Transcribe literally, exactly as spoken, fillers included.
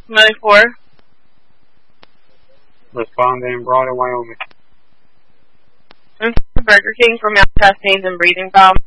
ninety-four. Responding in Broad, Wyoming. Burger King for mouth testings and breathing problems.